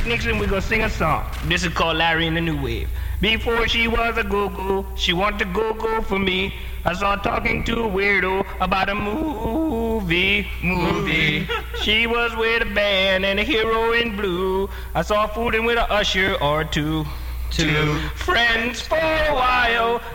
picnics and we're gonna sing a song. This is called Larry and the New Wave. Before she was a go-go, she wanted to go-go for me. I saw her talking to a weirdo about a movie. She was with a band and a hero in blue. I saw her fooling with a usher or two. Friends for a while.